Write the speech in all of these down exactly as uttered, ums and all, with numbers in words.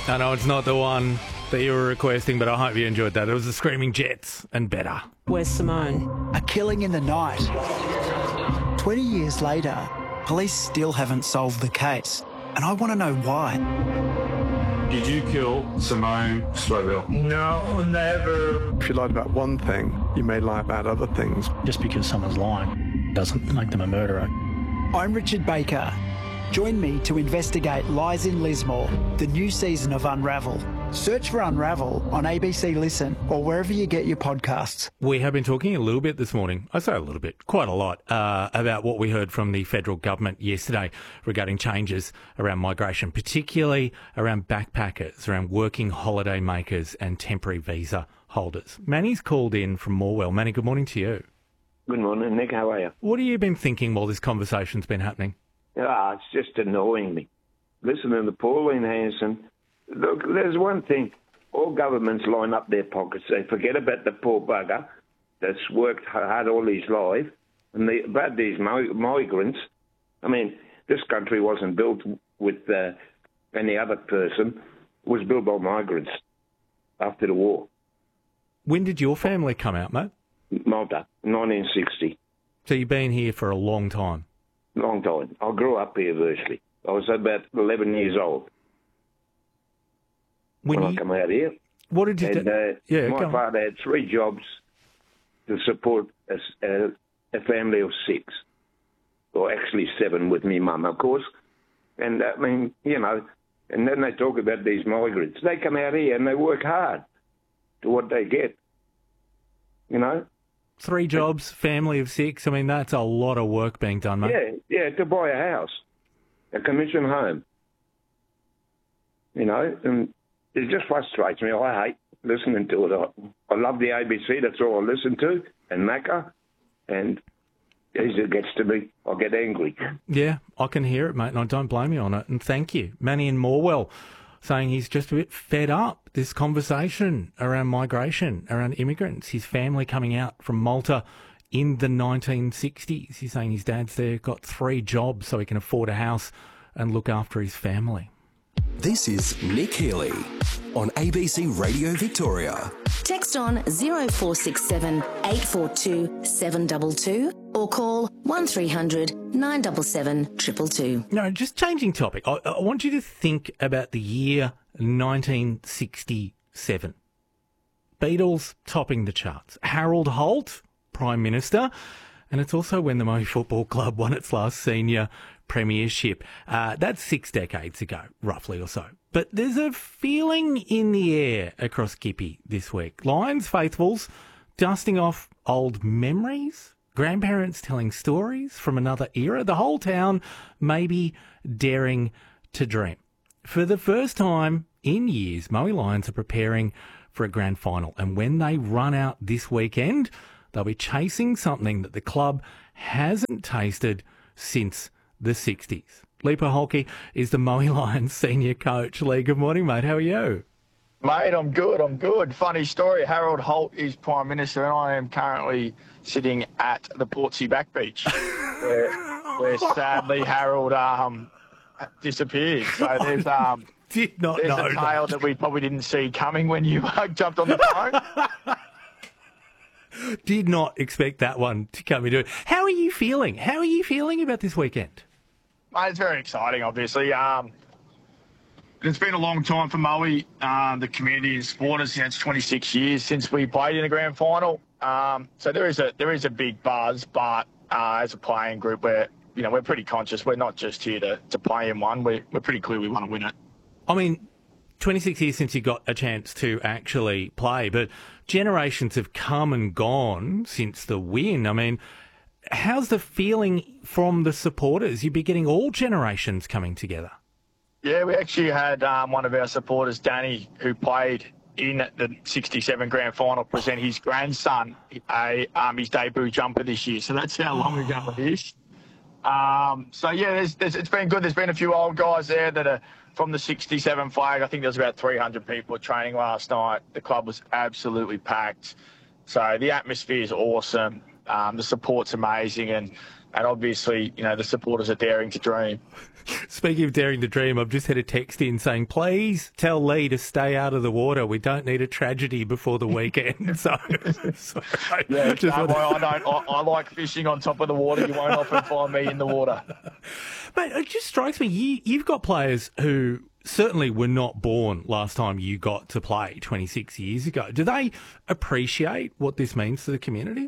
I know it's not the one that you were requesting, but I hope you enjoyed that. It was the Screaming Jets and Better. Where's Simone? A killing in the night. twenty years later, police still haven't solved the case, and I want to know why. Did you kill Simone Slowell? No, never. If you lied about one thing, you may lie about other things. Just because someone's lying doesn't make them a murderer. I'm Richard Baker. Join me to investigate Lies in Lismore, the new season of Unravel. Search for Unravel on A B C Listen or wherever you get your podcasts. We have been talking a little bit this morning, I say a little bit, quite a lot, uh, about what we heard from the federal government yesterday regarding changes around migration, particularly around backpackers, around working holiday makers and temporary visa holders. Manny's called in from Morwell. Manny, good morning to you. Good morning, Nick. How are you? What have you been thinking while this conversation's been happening? Ah, it's just annoying me. Listening to Pauline Hanson. Look, there's one thing. All governments line up their pockets. They forget about the poor bugger that's worked hard all his life. And the, about these migrants, I mean, this country wasn't built with uh, any other person. It was built by migrants after the war. When did your family come out, mate? Malta, nineteen sixty. So you've been here for a long time? Long time. I grew up here virtually. I was about eleven years old when, when you, I come out here. What did you and, do? Uh, yeah, my father had three jobs to support a, a, a family of six, or actually seven with me mum, of course. And, I mean, you know, and then they talk about these migrants. They come out here and they work hard to what they get, you know. Three jobs, family of six. I mean, that's a lot of work being done, mate. Yeah, yeah, to buy a house, a commission home. You know, and it just frustrates me. I hate listening to it. I, I love the A B C. That's all I listen to, and Macca, and as it gets to me, I get angry. Yeah, I can hear it, mate, and I don't blame you on it. And thank you. Manny in Morwell saying he's just a bit fed up, this conversation around migration, around immigrants, his family coming out from Malta in the nineteen sixties. He's saying his dad's there, got three jobs so he can afford a house and look after his family. This is Nick Healy on A B C Radio Victoria. Text on zero four six seven, eight four two, seven two two or call one three hundred, nine seven seven, two two two. No, just changing topic. I, I want you to think about the year nineteen sixty-seven. Beatles topping the charts. Harold Holt, Prime Minister. And it's also when the Moe Football Club won its last senior premiership. Uh, that's six decades ago, roughly or so. But there's a feeling in the air across Gippy this week. Lions faithfuls dusting off old memories, grandparents telling stories from another era, the whole town maybe daring to dream. For the first time in years, Moe Lions are preparing for a grand final. And when they run out this weekend, they'll be chasing something that the club hasn't tasted since the sixties. Lee Paholke is the Moe Lions senior coach. Lee, good morning, mate. How are you? Mate, I'm good, I'm good. Funny story, Harold Holt is Prime Minister and I am currently sitting at the Portsea Back Beach where, where sadly Harold um, disappeared. So there's, um, Did not there's know a tale that. that we probably didn't see coming when you uh, jumped on the phone. Did not expect that one to come into it. How are you feeling? How are you feeling about this weekend? Mate, it's very exciting, obviously. Um, it's been a long time for Moe, uh, the community and supporters. It's twenty-six years since we played in the grand final. Um, so there is a there is a big buzz, but uh, as a playing group, we're you know we're pretty conscious. We're not just here to, to play in one. We're we're pretty clear we want to win it. I mean, twenty-six years since you got a chance to actually play, but generations have come and gone since the win. I mean, how's the feeling from the supporters? You'd be getting all generations coming together. Yeah, we actually had um, one of our supporters, Danny, who played in the sixty-seven grand final, present his grandson a um, his debut jumper this year. So that's how long ago it is. Um, so, yeah, there's, there's, it's been good. There's been a few old guys there that are from the sixty-seven flag. I think there was about three hundred people training last night. The club was absolutely packed. So the atmosphere is awesome. Um, the support's amazing. And and obviously, you know, the supporters are daring to dream. Speaking of daring to dream, I've just had a text in saying, please tell Lee to stay out of the water. We don't need a tragedy before the weekend. so, so I yeah, just no, wanted... I, don't, I, I like fishing on top of the water. You won't often find me in the water. But it just strikes me, you, you've got players who certainly were not born last time you got to play twenty-six years ago. Do they appreciate what this means to the community?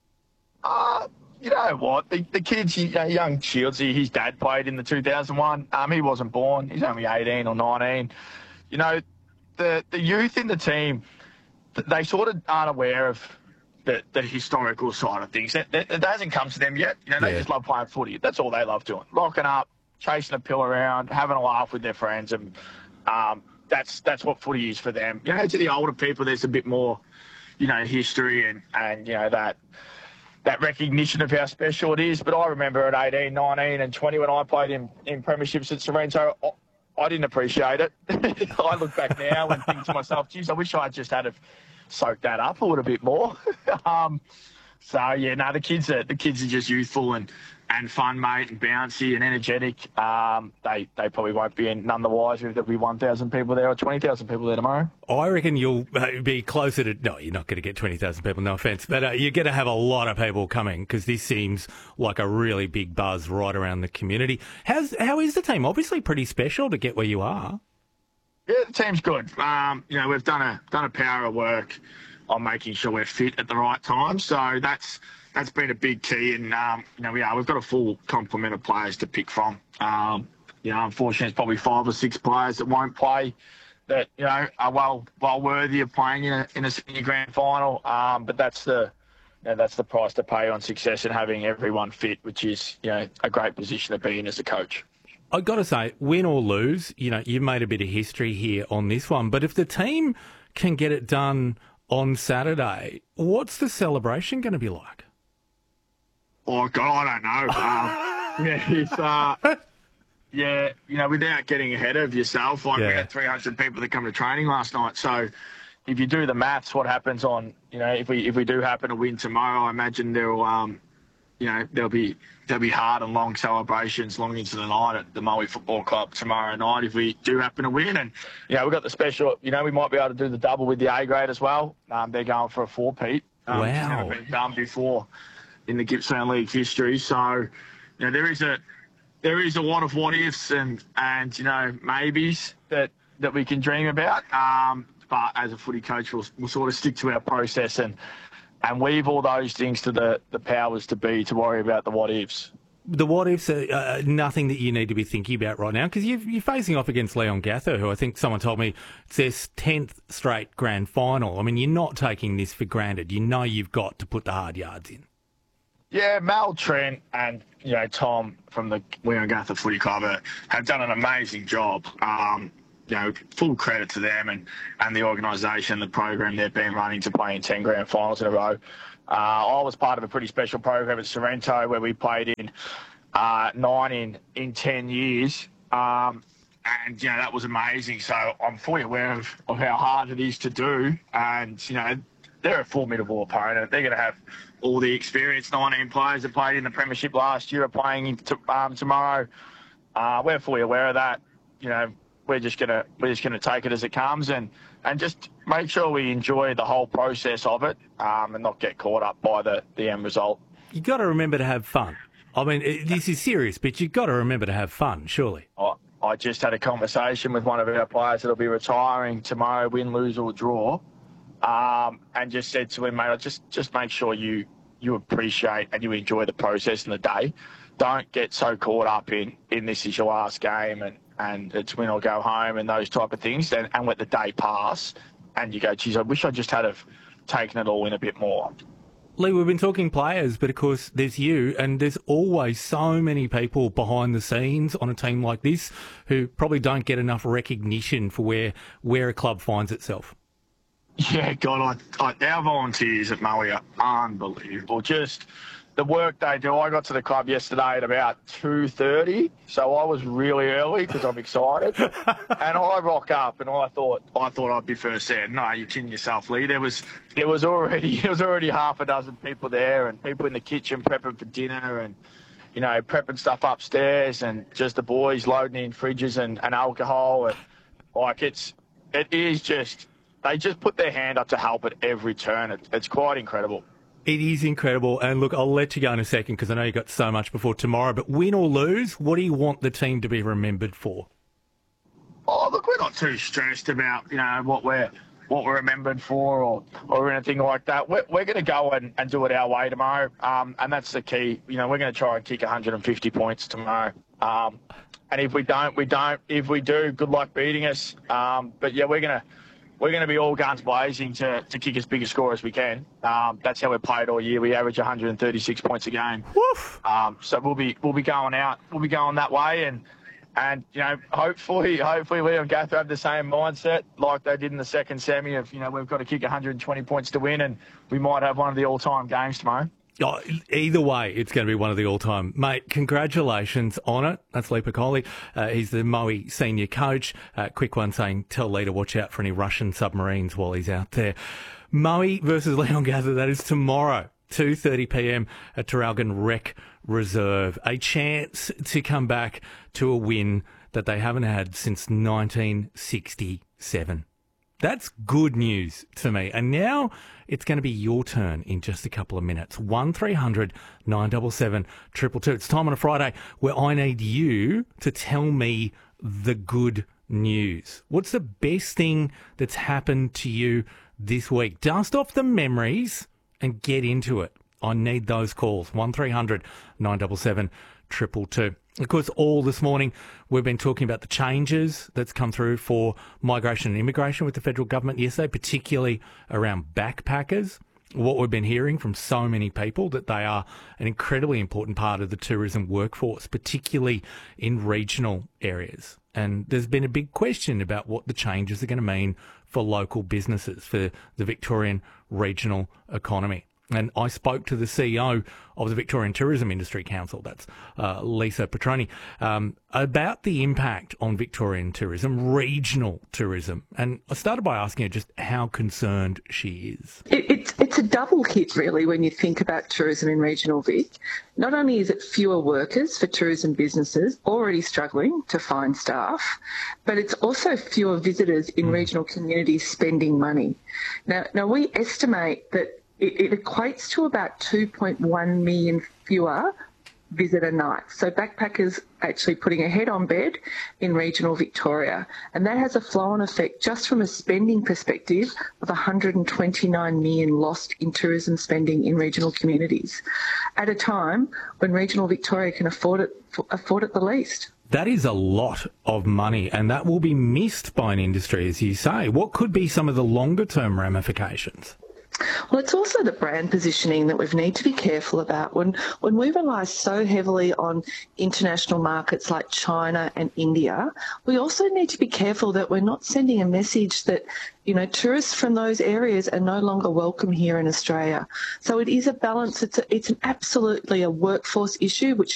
Uh, you know what? The, the kids, you know, young Shieldsy, his dad played in the two thousand one. Um, he wasn't born. He's only eighteen or nineteen. You know, the, the youth in the team, they sort of aren't aware of the, the historical side of things. It, it, it hasn't come to them yet. You know, they Yeah. just love playing footy. That's all they love doing. Locking up, chasing a pill around, having a laugh with their friends, and um, that's that's what footy is for them. You know, to the older people, there's a bit more, you know, history and, and you know, that that recognition of how special it is. But I remember at eighteen, nineteen and twenty when I played in, in premierships at Sorrento, I, I didn't appreciate it. I look back now and think to myself, geez, I wish I just had have soaked that up a little bit more. um, so, yeah, no, the kids are, the kids are just youthful and, and fun, mate, and bouncy and energetic. Um, they they probably won't be in, none the wiser if there'll be one thousand people there or twenty thousand people there tomorrow. I reckon you'll uh, be closer to... No, you're not going to get twenty thousand people, no offence. But uh, you're going to have a lot of people coming because this seems like a really big buzz right around the community. How's, how is the team? Obviously pretty special to get where you are. Yeah, the team's good. Um, you know, we've done a done a power of work on making sure we're fit at the right time. So that's that's been a big key. And, um, you know, we are. We've got a full complement of players to pick from. Um, you know, unfortunately, it's probably five or six players that won't play that, you know, are well well worthy of playing in a, in a senior grand final. Um, but that's the... You know, that's the price to pay on success and having everyone fit, which is, you know, a great position to be in as a coach. I've got to say, win or lose, you know, you've made a bit of history here on this one. But if the team can get it done on Saturday, what's the celebration going to be like? Oh, God, I don't know. um, yeah, it's, uh, yeah, you know, without getting ahead of yourself, like Yeah. we had three hundred people that come to training last night. So if you do the maths, what happens on, you know, if we if we do happen to win tomorrow, I imagine there'll, um, you know, there'll be there'll be hard and long celebrations long into the night at the Moe Football Club tomorrow night if we do happen to win. And, you know, we've got the special, you know, we might be able to do the double with the A grade as well. Um, they're going for a four-peat. Um, It's Wow. never been done before in the Gippsland League history. So, you know, there is a there is a lot of what ifs and, and you know, maybes that, that we can dream about. Um, but as a footy coach, we'll, we'll sort of stick to our process and and leave all those things to the, the powers to be to worry about the what ifs. The what ifs are uh, nothing that you need to be thinking about right now because you're facing off against Leon Gather, who I think someone told me it's their tenth straight grand final. I mean, you're not taking this for granted. You know you've got to put the hard yards in. Yeah, Mal, Trent, and you know Tom from the Leon Gather Footy Club are, have done an amazing job. Um, you know, full credit to them and, and the organisation, the program they've been running to play in ten grand finals in a row. Uh, I was part of a pretty special program at Sorrento where we played in uh, nine in, in ten years. Um, and, you know, that was amazing. So I'm fully aware of, of how hard it is to do. And, you know, they're a formidable opponent. They're going to have all the experienced nineteen players that played in the premiership last year are playing in t- um, tomorrow. Uh, we're fully aware of that. You know, we're just gonna we're just gonna take it as it comes and, and just make sure we enjoy the whole process of it um, and not get caught up by the, the end result. You've got to remember to have fun. I mean, it, this is serious, but you've got to remember to have fun, surely. I, I just had a conversation with one of our players that'll be retiring tomorrow, win, lose or draw, um, and just said to him, mate, just just make sure you you appreciate and you enjoy the process and the day. Don't get so caught up in, in this is your last game and, and it's win or go home and those type of things, and, and let the day pass and you go, geez, I wish I just had have taken it all in a bit more. Lee, we've been talking players, but of course there's you, and there's always so many people behind the scenes on a team like this who probably don't get enough recognition for where, where a club finds itself. Yeah, God, I, I, our volunteers at Moe are unbelievable. Just the work they do. I got to the club yesterday at about two thirty, so I was really early because I'm excited. And I rock up, and I thought I thought I'd be first there. No, you're kidding yourself, Lee. There was there was already there was already half a dozen people there, and people in the kitchen prepping for dinner, and you know, prepping stuff upstairs and just the boys loading in fridges and, and alcohol. And, like, it's, it is just, they just put their hand up to help at every turn. It, it's quite incredible. It is incredible. And look, I'll let you go in a second because I know you've got so much before tomorrow. But win or lose, what do you want the team to be remembered for? Oh, look, we're not too stressed about, you know, what we're what we're remembered for or, or anything like that. We're, we're going to go and, and do it our way tomorrow. Um, and that's the key. You know, we're going to try and kick one hundred fifty points tomorrow. Um, and if we don't, we don't. If we do, good luck beating us. Um, but, yeah, we're going to... We're going to be all guns blazing to, to kick as big a score as we can. Um, that's how we've played all year. We average one hundred thirty-six points a game. Woof. Um, so we'll be we'll be going out. We'll be going that way, and and you know hopefully hopefully Leon Gather have the same mindset like they did in the second semi of you know we've got to kick one hundred twenty points to win, and we might have one of the all-time games tomorrow. Oh, either way, it's going to be one of the all-time. Mate, congratulations on it. That's Lee Piccoli. Uh, he's the Moe senior coach. Uh, quick one saying, tell Lee to watch out for any Russian submarines while he's out there. Moe versus Leon Gather, that is tomorrow, two thirty p m at Traralgon Rec Reserve. A chance to come back to a win that they haven't had since nineteen sixty-seven. That's good news to me. And now it's going to be your turn in just a couple of minutes. one three hundred nine seven seven two two two. It's time on a Friday where I need you to tell me the good news. What's the best thing that's happened to you this week? Dust off the memories and get into it. I need those calls. one three hundred nine seven seven two two two. Of course, all this morning we've been talking about the changes that's come through for migration and immigration with the federal government yesterday, particularly around backpackers. What we've been hearing from so many people that they are an incredibly important part of the tourism workforce, particularly in regional areas. And there's been a big question about what the changes are going to mean for local businesses, for the Victorian regional economy. And I spoke to the C E O of the Victorian Tourism Industry Council, that's uh, Lisa Petroni, um, about the impact on Victorian tourism, regional tourism. And I started by asking her just how concerned she is. It, it's, it's a double hit, really, when you think about tourism in regional Vic. Not only is it fewer workers for tourism businesses already struggling to find staff, but it's also fewer visitors in mm. regional communities spending money. Now, now we estimate that It, it equates to about two point one million fewer visitor nights. So backpackers actually putting a head on bed in regional Victoria. And that has a flow-on effect just from a spending perspective of one hundred twenty-nine million lost in tourism spending in regional communities at a time when regional Victoria can afford it, afford it the least. That is a lot of money, and that will be missed by an industry, as you say. What could be some of the longer-term ramifications? Well, it's also the brand positioning that we need to be careful about. When when we rely so heavily on international markets like China and India, we also need to be careful that we're not sending a message that, you know, tourists from those areas are no longer welcome here in Australia. So it is a balance. It's a, it's an absolutely a workforce issue, which